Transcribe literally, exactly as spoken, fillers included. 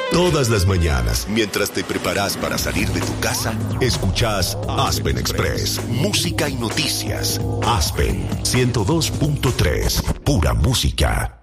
Todas las mañanas, mientras te preparas para salir de tu casa, escuchás Aspen Express, música y noticias. Aspen ciento dos punto tres, pura música.